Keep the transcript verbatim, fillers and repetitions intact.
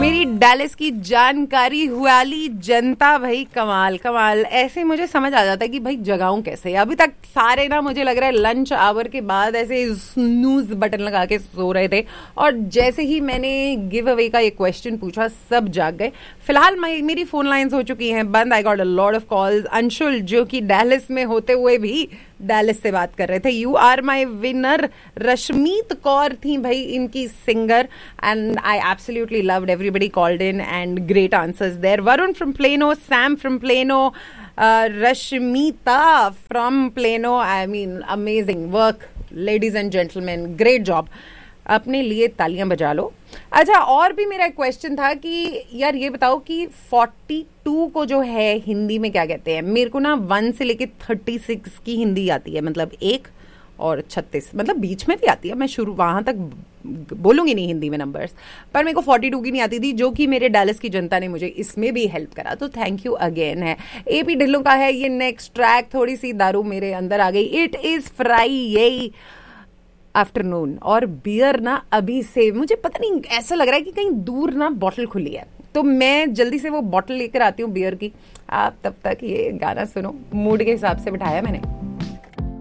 मेरी डैलिस की जानकारी वाली जनता भाई कमाल कमाल। ऐसे मुझे समझ आ जाता है कि भाई जगाऊं कैसे। अभी तक सारे ना मुझे लग रहा है लंच आवर के बाद ऐसे स्नूज बटन लगा के सो रहे थे, और जैसे ही मैंने गिव अवे का ये क्वेश्चन पूछा सब जाग गए। फिलहाल मेरी फोन लाइंस हो चुकी हैं बंद। I got a lot of calls. Anshul जो कि डैलिस में होते हुए भी डैलिस से बात कर रहे थे। You are my winner. Rashmeet Kaur थी भाई इनकी singer, and I absolutely loved everybody called in and great answers there. Varun from plano, Sam from plano, Rashmita from plano. I mean amazing work ladies and gentleman, great job. अपने लिए तालियां बजा लो। अच्छा, और भी मेरा एक क्वेश्चन था कि यार ये बताओ कि बयालीस को जो है हिंदी में क्या कहते हैं। मेरे को ना वन से लेके छत्तीस की हिंदी आती है, मतलब एक और छत्तीस, मतलब बीच में भी आती है। मैं शुरू वहां तक बोलूंगी नहीं हिंदी में नंबर्स, पर मेरे को बयालीस की नहीं आती थी, जो कि मेरे डैलस की जनता ने मुझे इसमें भी हेल्प करा, तो थैंक यू अगेन है। एपी ढिल्लों का है ये नेक्स्ट ट्रैक। थोड़ी सी दारू मेरे अंदर आ गई। इट इज फ्राइडे आफ्टरनून और बियर ना अभी से मुझे पता नहीं ऐसा लग रहा है कि कहीं दूर ना बॉटल खुली है, तो मैं जल्दी से वो बॉटल लेकर आती हूँ बियर की। आप तब तक ये गाना सुनो, मूड के हिसाब से बिठाया मैंने।